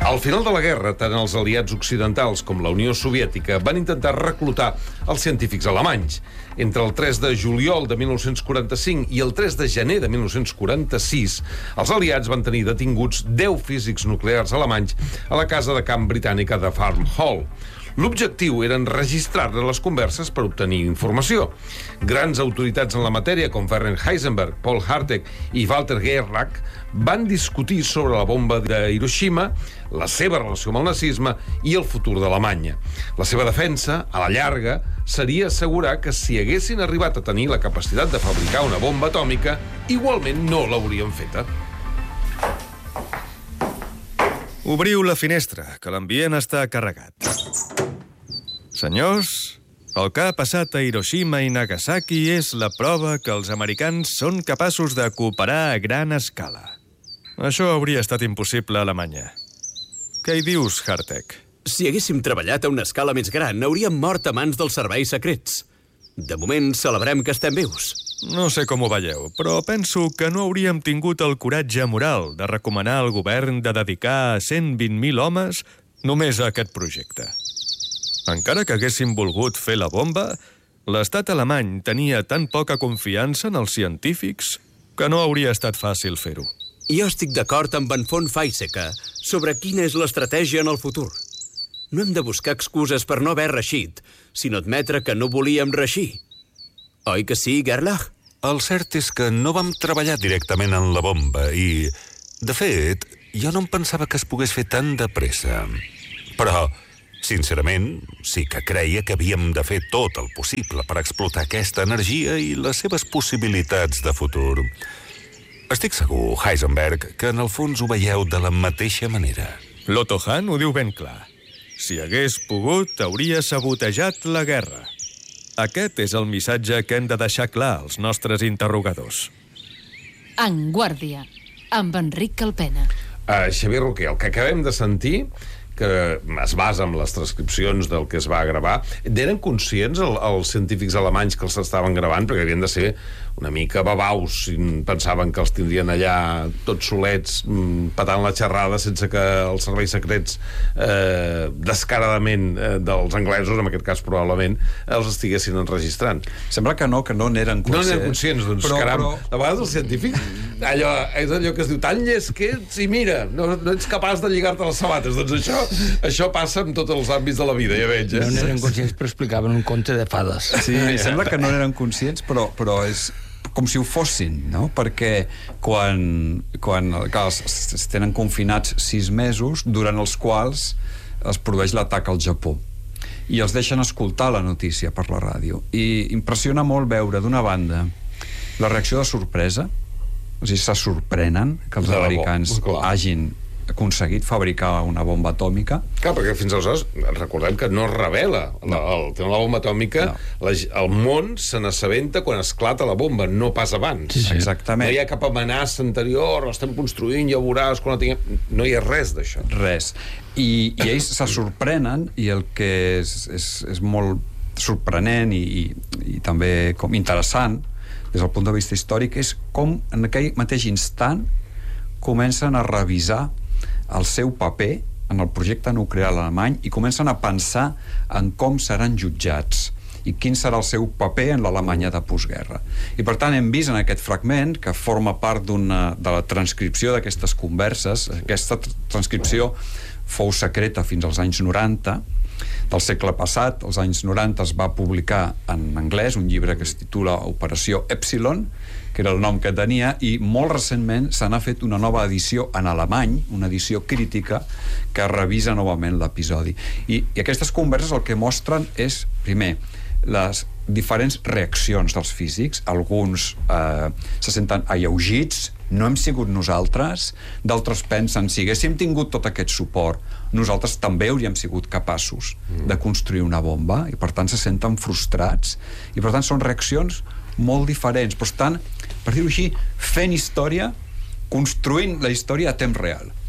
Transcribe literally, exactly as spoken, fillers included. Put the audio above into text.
Al final de la guerra, tant els aliats occidentals com la Unió Soviètica van intentar reclutar els científics alemanys. Entre el tres de juliol de mil nou-cents quaranta-cinc i el tres de gener de mil nou-cents quaranta-sis, els aliats van tenir detinguts deu físics nuclears alemanys a la casa de camp britànica de Farm Hall. L'objectiu era enregistrar-ne les converses per obtenir informació. Grans autoritats en la matèria, com Werner Heisenberg, Paul Harteg i Walter Gerlach, van discutir sobre la bomba de Hiroshima, la seva relació amb el nazisme i el futur d'Alemanya. La seva defensa, a la llarga, seria assegurar que si haguessin arribat a tenir la capacitat de fabricar una bomba atòmica, igualment no l'haurien feta. Obriu la finestra, que l'ambient està carregat. Senyors, el que ha passat a Hiroshima i Nagasaki és la prova que els americans són capaços de cooperar a gran escala. Això hauria estat impossible a Alemanya. Què hi dius, Harteg? Si haguéssim treballat a una escala més gran, hauríem mort a mans dels serveis secrets. De moment, celebrem que estem vius. No sé com ho veieu, però penso que no hauríem tingut el coratge moral de recomanar al govern de dedicar cent vint mil homes només a aquest projecte. Encara que haguéssim volgut fer la bomba, l'estat alemany tenia tan poca confiança en els científics que no hauria estat fàcil fer-ho. Jo estic d'acord amb en von Weizsäcker sobre quina és l'estratègia en el futur. No hem de buscar excuses per no haver reeixit, sinó admetre que no volíem reeixir. Oi que sí, Gerlach? El cert és que no vam treballar directament en la bomba i, de fet, jo no em pensava que es pogués fer tan de pressa. Però, sincerament, sí que creia que havíem de fer tot el possible per explotar aquesta energia i les seves possibilitats de futur. Estic segur, Heisenberg, que en el fons ho veieu de la mateixa manera. L'Otto Hahn ho diu ben clar. Si hagués pogut, hauria sabotejat la guerra. Aquest és el missatge que hem de deixar clar als nostres interrogadors. En Guàrdia, amb Enric Calpena. Uh, Xavier Roquer, el que acabem de sentir, que es basa en les transcripcions del que es va gravar, eren conscients el, els científics alemanys que els estaven gravant, perquè havien de ser una mica babaus, si pensaven que els tindrien allà tots solets, patant la xerrada, sense que els serveis secrets eh, descaradament eh, dels anglesos, en aquest cas probablement, els estiguessin enregistrant. Sembla que no, que no n'eren conscients. No n'eren conscients, doncs, però, caram, però... de vegades els científics, allò, és allò que es diu, tan llest que ets, i mira, no, no ets capaç de lligar-te les sabates. Doncs això, això passa en tots els àmbits de la vida, ja veig. Eh? No n'eren conscients, però explicaven un conte de fades. Sí, sembla que no n'eren conscients, però, però és com si ho fossin, no? Perquè quan, quan clar, es, es tenen confinats sis mesos, durant els quals es produeix l'atac al Japó. I els deixen escoltar la notícia per la ràdio. I impressiona molt veure, d'una banda, la reacció de sorpresa, o sigui, se sorprenen que els americans hagin aconseguit fabricar una bomba atòmica. Clar, perquè fins aleshores recordem que no es revela no. el tema de la bomba atòmica, no. la, el món se n'assabenta quan esclata la bomba, no pas abans. Sí, sí. Exactament. No hi ha cap amenaça anterior, l'estem construint, ja veuràs quan la tinguem... No hi ha res d'això. Res. I, i ells se sorprenen, i el que és, és, és molt sorprenent i, i, i també com interessant des del punt de vista històric és com en aquell mateix instant comencen a revisar el seu paper en el projecte nuclear alemany i comencen a pensar en com seran jutjats i quin serà el seu paper en l'Alemanya de postguerra. I per tant hem vist en aquest fragment, que forma part d'una, de la transcripció d'aquestes converses. Aquesta transcripció fou secreta fins als anys noranta del segle passat. Als anys noranta es va publicar en anglès un llibre que es titula Operació Epsilon, que era el nom que tenia, i molt recentment se n'ha fet una nova edició en alemany, una edició crítica, que revisa novament l'episodi. I, i aquestes converses el que mostren és, primer, les diferents reaccions dels físics. Alguns eh, se senten alleugits, no hem sigut nosaltres, d'altres pensen, si haguéssim tingut tot aquest suport, nosaltres també hauríem sigut capaços de construir una bomba, i per tant se senten frustrats, i per tant són reaccions molt diferents, però estan, per dir-ho així, fent història, construint la història a temps real.